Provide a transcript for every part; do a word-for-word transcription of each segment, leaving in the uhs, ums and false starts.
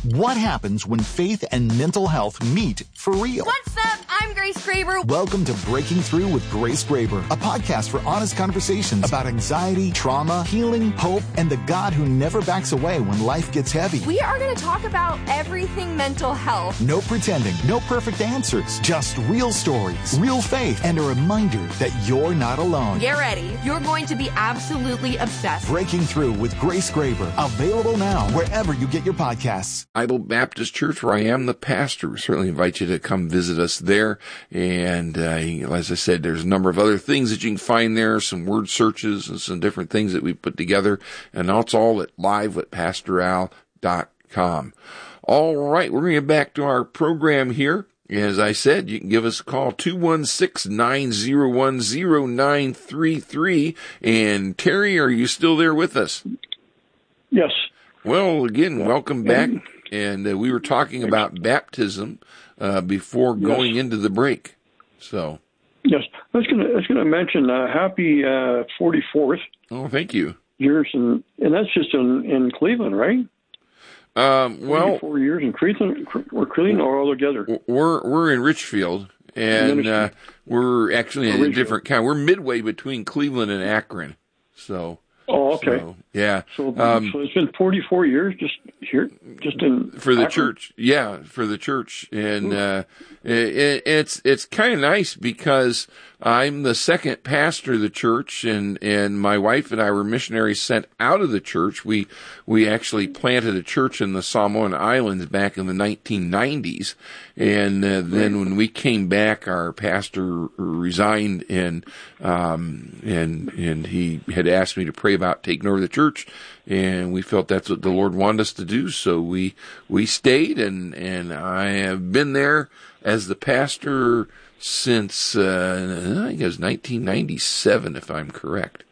What happens when faith and mental health meet for real? What's up? I'm Grace Graber. Welcome to Breaking Through with Grace Graber, a podcast for honest conversations about anxiety, trauma, healing, hope, and the God who never backs away when life gets heavy. We are going to talk about everything mental health. No pretending, no perfect answers, just real stories, real faith, and a reminder that you're not alone. Get ready. You're going to be absolutely obsessed. Breaking Through with Grace Graber, available now wherever you get your podcasts. Bible Baptist Church, where I am the pastor. We certainly invite you to come visit us there. And uh, as I said, there's a number of other things that you can find there, some word searches and some different things that we put together. And that's all at live with pastor al dot com. All right, we're going to get back to our program here. As I said, you can give us a call, two one six, nine zero one, zero nine three three. And Terry, are you still there with us? Yes. Well, again, welcome back. And uh, we were talking about baptism uh, before going yes. into the break. So, yes, I was going to I was going to mention uh, happy uh, forty-fourth. Oh, thank you. Years and and that's just in, in Cleveland, right? Um, well, four years in Cleveland, or Cleveland, or all together. We're we're in Richfield, and uh, we're actually in a different county. We're midway between Cleveland and Akron. So. Oh, okay. So, yeah. So, um, so it's been forty-four years just here, just in for the Akron? church. Yeah, for the church, and uh, it, it's it's kind of nice because I'm the second pastor of the church, and, and my wife and I were missionaries sent out of the church. We we actually planted a church in the Samoan Islands back in the nineteen nineties, and uh, then when we came back, our pastor resigned, and um, and and he had asked me to pray about taking over the church, and we felt that's what the Lord wanted us to do, so we we stayed, and and I have been there as the pastor since uh, I think it was nineteen ninety-seven, if I'm correct.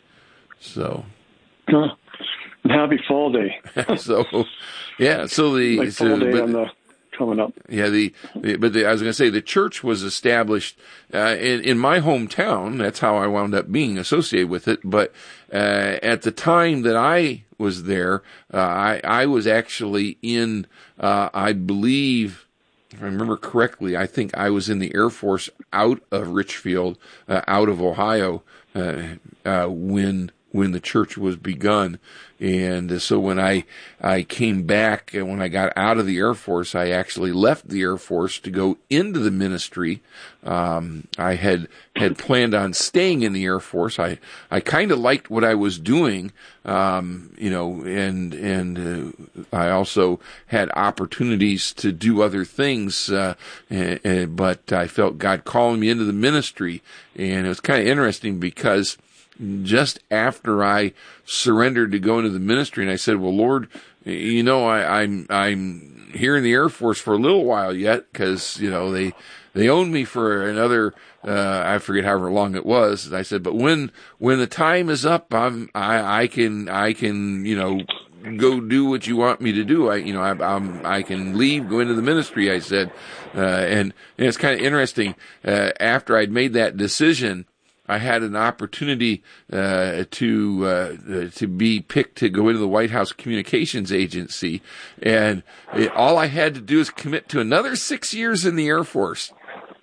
So, huh. Happy Fall Day. so, yeah. So the like so, Fall Day but, on the coming up. Yeah, the, the but the, I was going to say the church was established uh, in in my hometown. That's how I wound up being associated with it. But uh, at the time that I was there, uh, I I was actually in uh, I believe. If I remember correctly, I think I was in the Air Force out of Richfield, uh, out of Ohio, uh, uh, when when the church was begun. And so when I, I came back, and when I got out of the Air Force, I actually left the Air Force to go into the ministry. Um, I had, had planned on staying in the Air Force. I, I kind of liked what I was doing, um, you know, and, and, uh, I also had opportunities to do other things, uh, and, and, but I felt God calling me into the ministry. And it was kind of interesting because just after I surrendered to go into the ministry, and I said, well, Lord, you know, I, I'm, I'm here in the Air Force for a little while yet, because, you know, they, they owned me for another, uh, I forget however long it was. And I said, but when, when the time is up, I'm, I, I can, I can, you know, go do what you want me to do. I, you know, I, I'm, I can leave, go into the ministry, I said. Uh, and, and it's kind of interesting, uh, after I'd made that decision, I had an opportunity uh, to uh, to be picked to go into the White House Communications Agency, and it, all I had to do is commit to another six years in the Air Force.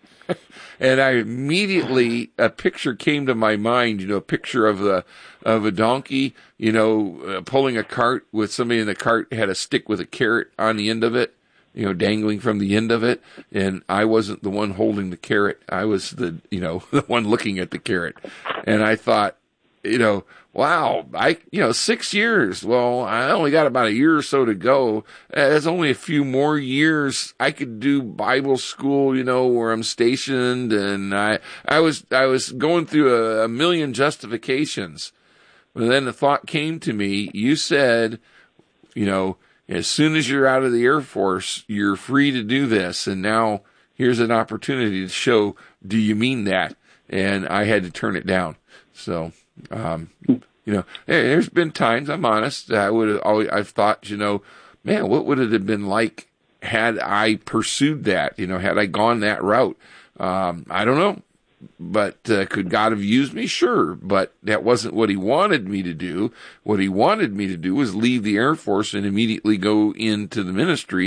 And I immediately, a picture came to my mind, you know, a picture of a of a donkey, you know, uh, pulling a cart with somebody in the cart had a stick with a carrot on the end of it, you know, dangling from the end of it. And I wasn't the one holding the carrot. I was the, you know, the one looking at the carrot. And I thought, you know, wow, I, you know, six years. Well, I only got about a year or so to go. There's only a few more years. I could do Bible school, you know, where I'm stationed. And I, I was, I was going through a, a million justifications. But then the thought came to me, you said, you know, as soon as you're out of the Air Force, you're free to do this. And now here's an opportunity to show, do you mean that? And I had to turn it down. So, um, you know, there's been times, I'm honest, I would have always, I've thought, you know, man, what would it have been like had I pursued that? You know, had I gone that route? Um, I don't know. But uh, could God have used me? Sure. But that wasn't what he wanted me to do. What he wanted me to do was leave the Air Force and immediately go into the ministry.